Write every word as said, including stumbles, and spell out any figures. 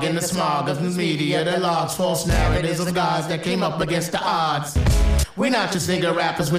fog and the smog of news media that logs false narratives of gods that came up against the odds. We're not just nigga rappers, we're